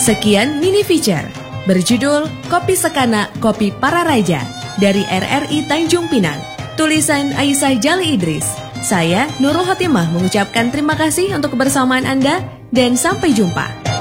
Sekian mini feature berjudul Kopi Sekana Kopi Para Raja dari RRI Tanjung Pinang. Tulisan Aisyah Jali Idris. Saya Nurul Hatimah mengucapkan terima kasih untuk kebersamaan Anda dan sampai jumpa.